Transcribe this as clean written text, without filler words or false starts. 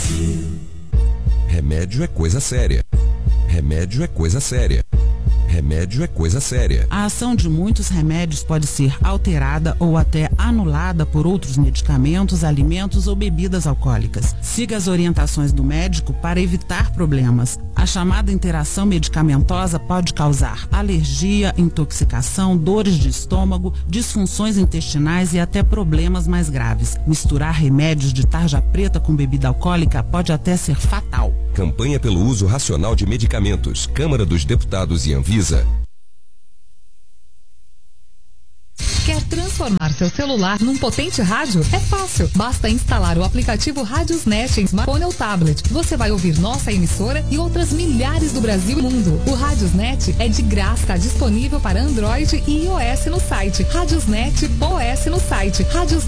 Remédio é coisa séria. Remédio é coisa séria. Remédio é coisa séria. A ação de muitos remédios pode ser alterada ou até anulada por outros medicamentos, alimentos ou bebidas alcoólicas. Siga as orientações do médico para evitar problemas. A chamada interação medicamentosa pode causar alergia, intoxicação, dores de estômago, disfunções intestinais e até problemas mais graves. Misturar remédios de tarja preta com bebida alcoólica pode até ser fatal. Campanha pelo uso racional de medicamentos. Câmara dos Deputados e Anvisa. Quer transformar seu celular num potente rádio? É fácil. Basta instalar o aplicativo Radiosnet em smartphone ou tablet. Você vai ouvir nossa emissora e outras milhares do Brasil e mundo. O Radiosnet é de graça, está disponível para Android e iOS no site. Radiosnet.os no site.